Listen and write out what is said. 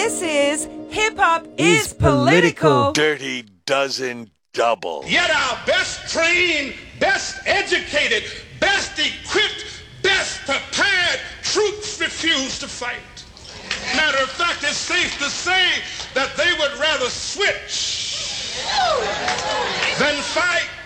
This is Hip Hop is Political. Dirty Dozen Double. Yet our best trained, best educated, best equipped, best prepared troops refuse to fight. Matter of fact, it's safe to say that they would rather switch than fight.